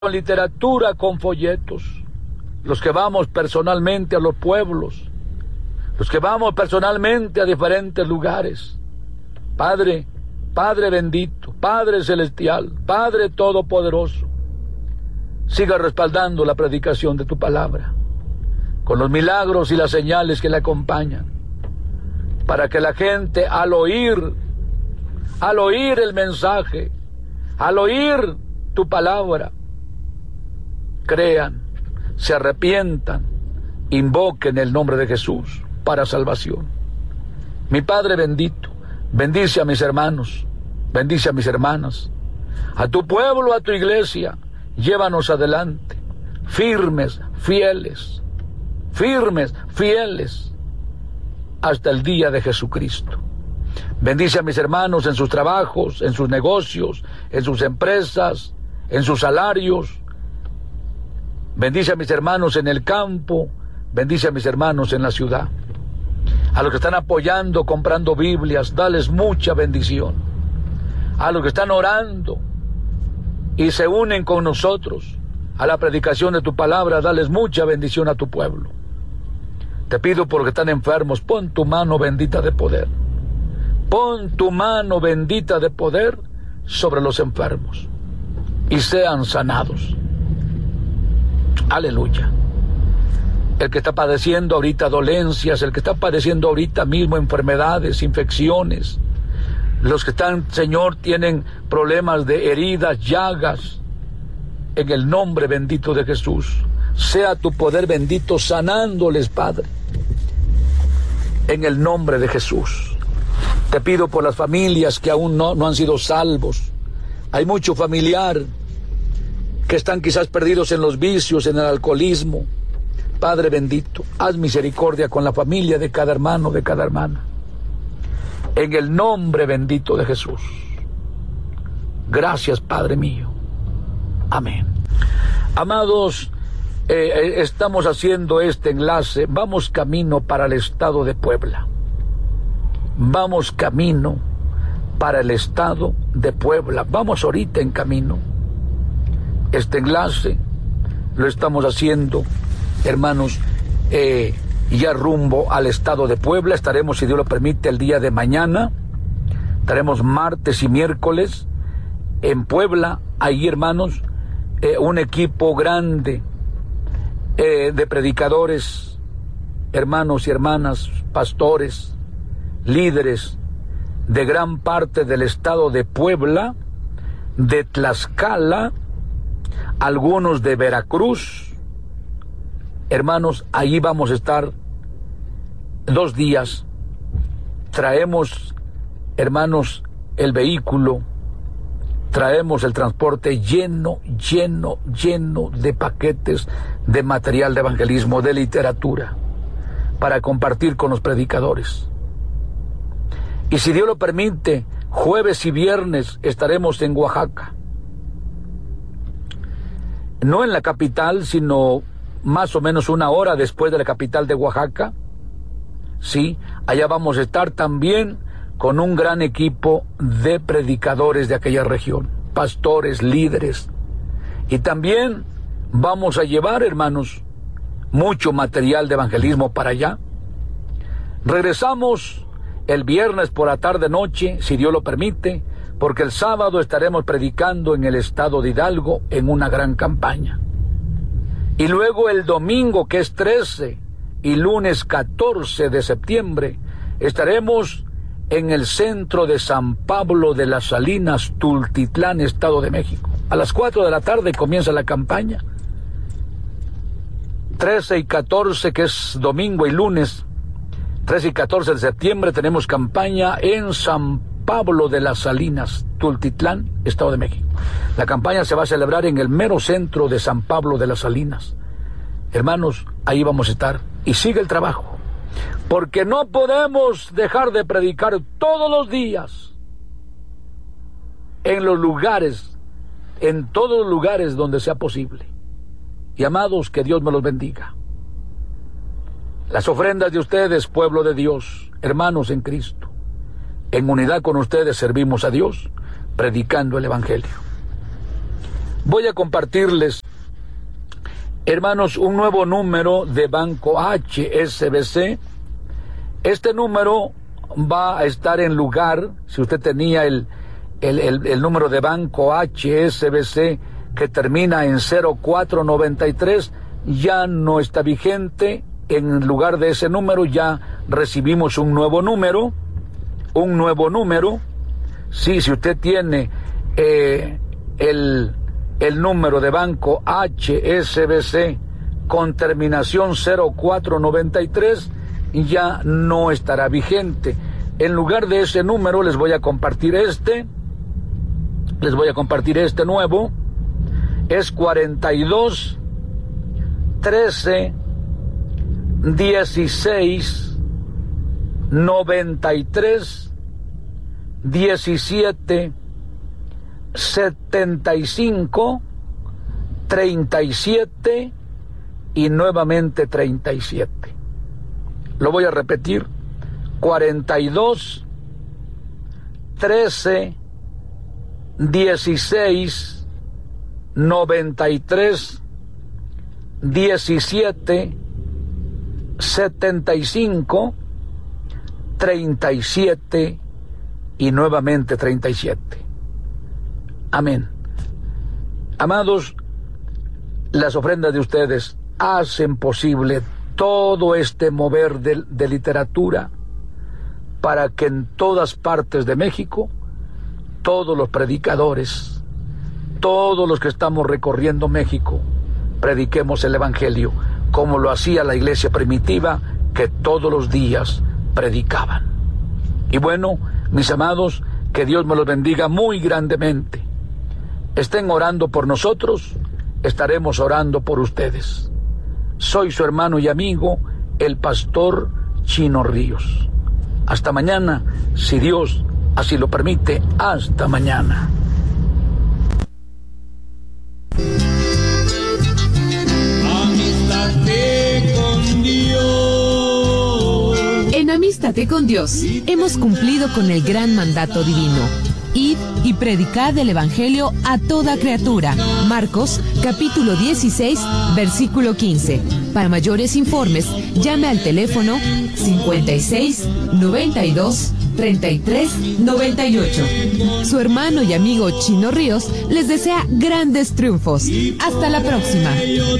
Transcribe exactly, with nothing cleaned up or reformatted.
con literatura, con folletos, los que vamos personalmente a los pueblos, los que vamos personalmente a diferentes lugares. Padre, Padre bendito, Padre celestial, Padre todopoderoso, siga respaldando la predicación de tu palabra, con los milagros y las señales que le acompañan, para que la gente al oír, al oír el mensaje, al oír tu palabra, crean, se arrepientan, invoquen el nombre de Jesús para salvación. Mi Padre bendito, bendice a mis hermanos, bendice a mis hermanas, a tu pueblo, a tu iglesia, llévanos adelante, firmes, fieles, firmes, fieles, hasta el día de Jesucristo. Bendice a mis hermanos en sus trabajos, en sus negocios, en sus empresas, en sus salarios. Bendice a mis hermanos en el campo, bendice a mis hermanos en la ciudad. A los que están apoyando, comprando Biblias, dales mucha bendición. A los que están orando y se unen con nosotros a la predicación de tu palabra, dales mucha bendición a tu pueblo. Te pido por los que están enfermos, pon tu mano bendita de poder. Pon tu mano bendita de poder sobre los enfermos y sean sanados. Aleluya. El que está padeciendo ahorita dolencias, el que está padeciendo ahorita mismo enfermedades, infecciones, los que están, Señor, tienen problemas de heridas, llagas, en el nombre bendito de Jesús, sea tu poder bendito sanándoles, Padre, en el nombre de Jesús. Te pido por las familias que aún no, no han sido salvos. Hay mucho familiar que están quizás perdidos en los vicios, en el alcoholismo. Padre bendito, haz misericordia con la familia de cada hermano, de cada hermana. En el nombre bendito de Jesús. Gracias, Padre mío. Amén. Amados, eh, estamos haciendo este enlace. Vamos camino para el estado de Puebla. Vamos camino para el estado de Puebla. Vamos ahorita en camino. Este enlace lo estamos haciendo, hermanos, eh, ya rumbo al estado de Puebla. Estaremos, si Dios lo permite, el día de mañana. Estaremos martes y miércoles en Puebla. Ahí, hermanos, eh, un equipo grande eh, de predicadores, hermanos y hermanas, pastores, líderes de gran parte del estado de Puebla, de Tlaxcala, algunos de Veracruz. Hermanos, allí vamos a estar dos días. Traemos, hermanos, el vehículo, traemos el transporte lleno, lleno, lleno de paquetes de material de evangelismo, de literatura, para compartir con los predicadores. Y si Dios lo permite, jueves y viernes estaremos en Oaxaca. No en la capital, sino más o menos una hora después de la capital de Oaxaca. Sí, allá vamos a estar también con un gran equipo de predicadores de aquella región, pastores, líderes. Y también vamos a llevar, hermanos, mucho material de evangelismo para allá. Regresamos el viernes por la tarde-noche, si Dios lo permite, porque el sábado estaremos predicando en el estado de Hidalgo en una gran campaña. Y luego el domingo, que es trece, y lunes catorce de septiembre, estaremos en el centro de San Pablo de las Salinas, Tultitlán, Estado de México. A las cuatro de la tarde comienza la campaña. trece y catorce, que es domingo y lunes, trece y catorce de septiembre, tenemos campaña en San Pablo de las Salinas, Tultitlán, Estado de México. La campaña se va a celebrar en el mero centro de San Pablo de las Salinas. Hermanos, ahí vamos a estar. Y sigue el trabajo, porque no podemos dejar de predicar todos los días en los lugares, en todos los lugares donde sea posible. Y amados, que Dios me los bendiga. Las ofrendas de ustedes, pueblo de Dios, hermanos en Cristo, en unidad con ustedes servimos a Dios, predicando el Evangelio. Voy a compartirles, hermanos, un nuevo número de Banco H S B C. Este número va a estar en lugar, si usted tenía el, el, el, el número de Banco H S B C que termina en cero cuatro noventa y tres, ya no está vigente. En lugar de ese número ya recibimos un nuevo número, un nuevo número. Sí, si usted tiene eh, el, el número de Banco H S B C con terminación cero cuatro noventa y tres, ya no estará vigente. En lugar de ese número les voy a compartir este, les voy a compartir este nuevo, es cuarenta y dos, trece, dieciséis, noventa y tres, diecisiete, setenta y cinco, treinta y siete y nuevamente treinta y siete. Lo voy a repetir: cuarenta y dos, trece, dieciséis, noventa y tres, diecisiete, setenta y cinco, treinta y siete y nuevamente treinta y siete. Amén. Amados, las ofrendas de ustedes hacen posible todo este mover de, de literatura para que en todas partes de México, todos los predicadores, todos los que estamos recorriendo México, prediquemos el Evangelio como lo hacía la iglesia primitiva, que todos los días predicaban. Y bueno, mis amados, que Dios me los bendiga muy grandemente. Estén orando por nosotros, estaremos orando por ustedes. Soy su hermano y amigo, el pastor Chino Ríos. Hasta mañana, si Dios así lo permite. Hasta mañana. Amístate con Dios. En Amístate con Dios hemos cumplido con el gran mandato divino: id y predicad el Evangelio a toda criatura. Marcos, capítulo dieciséis, versículo quince. Para mayores informes, llame al teléfono cincuenta y seis, noventa y dos, treinta y tres, noventa y ocho. Su hermano y amigo Chino Ríos les desea grandes triunfos. Hasta la próxima.